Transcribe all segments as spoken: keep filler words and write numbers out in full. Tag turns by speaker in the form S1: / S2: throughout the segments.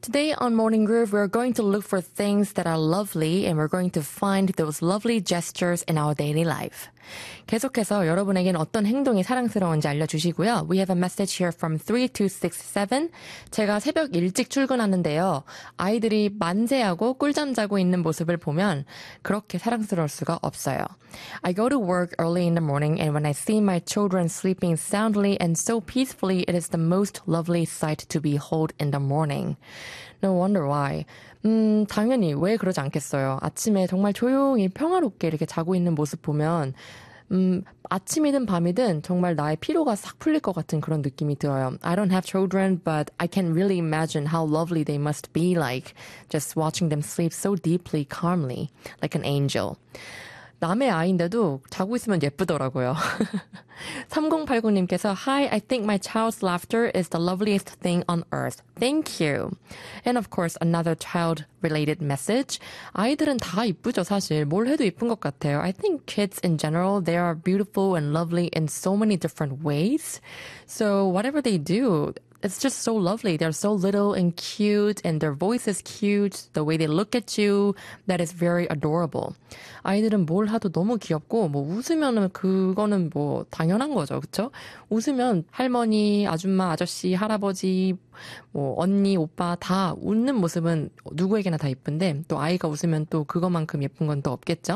S1: Today on Morning Groove, we're going to look for things that are lovely and we're going to find those lovely gestures in our daily life. 계속해서 여러분에겐 어떤 행동이 사랑스러운지 알려주시고요. We have a message here from three two six seven. 제가 새벽 일찍 출근하는데요. 아이들이 만세하고 꿀잠 자고 있는 모습을 보면 그렇게 사랑스러울 수가 없어요. I go to work early in the morning and when I see my children sleeping soundly and so peacefully, it is the most lovely sight to behold in the morning. No wonder why. 음, 당연히 왜 그러지 않겠어요. 아침에 정말 조용히 평화롭게 이렇게 자고 있는 모습 보면 음, 아침이든 밤이든 정말 나의 피로가 싹 풀릴 것 같은 그런 느낌이 들어요. I don't have children, but I can really imagine how lovely they must be like just watching them sleep so deeply, calmly, like an angel. 남의 아이인데도 자고 있으면 예쁘더라고요. 삼공팔구님께서 Hi, I think my child's laughter is the loveliest thing on earth. Thank you. And of course, another child-related message. 아이들은 다 이쁘죠, 사실. 뭘 해도 이쁜 것 같아요. I think kids in general, they are beautiful and lovely in so many different ways. So whatever they do, it's just so lovely. They're so little and cute, and their voice is cute. The way they look at you, that is very adorable. 아이들은 뭘 하도 너무 귀엽고, 뭐 웃으면은 그거는 뭐 당연한 거죠, 그렇죠? 웃으면 할머니, 아줌마, 아저씨, 할아버지, 뭐 언니, 오빠 다 웃는 모습은 누구에게나 다 예쁜데, 또 아이가 웃으면 또 그것만큼 예쁜 건 또 없겠죠?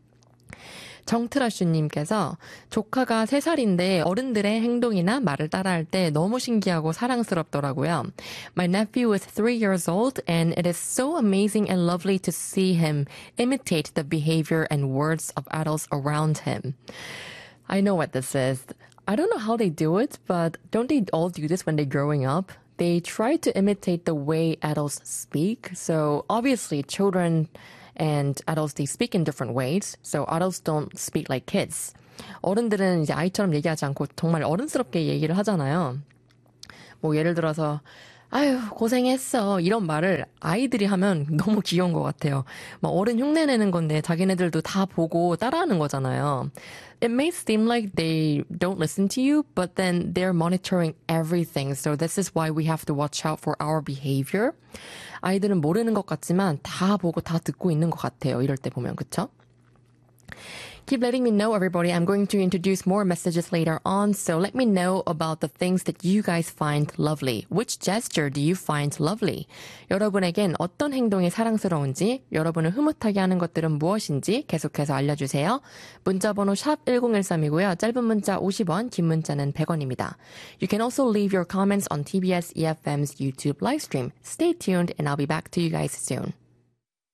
S1: 정트라슈님께서 조카가 세 살인데 어른들의 행동이나 말을 따라할 때 너무 신기하고 사랑스럽더라고요. My nephew is three years old and it is so amazing and lovely to see him imitate the behavior and words of adults around him. I know what this is. I don't know how they do it, but don't they all do this when they're growing up? They try to imitate the way adults speak. So obviously children and adults, they speak in different ways. So adults don't speak like kids. 어른들은 이제 아이처럼 얘기하지 않고 정말 어른스럽게 얘기를 하잖아요. 뭐 예를 들어서 아유 고생했어 이런 말을 아이들이 하면 너무 귀여운 것 같아요. 막 어른 흉내내는 건데 자기네들도 다 보고 따라하는 거잖아요. It may seem like they don't listen to you, but then they're monitoring everything. So this is why we have to watch out for our behavior. 아이들은 모르는 것 같지만 다 보고 다 듣고 있는 것 같아요. 이럴 때 보면 그쵸? Keep letting me know, everybody. I'm going to introduce more messages later on, so let me know about the things that you guys find lovely. Which gesture do you find lovely? 여러분에겐 어떤 행동이 사랑스러운지, 여러분을 흐뭇하게 하는 것들은 무엇인지 계속해서 알려주세요. 문자번호 샵 일공일삼이고요. 짧은 문자 오십 원, 긴 문자는 백 원입니다. You can also leave your comments on 티비에스 이에프엠's YouTube livestream. Stay tuned and I'll be back to you guys soon.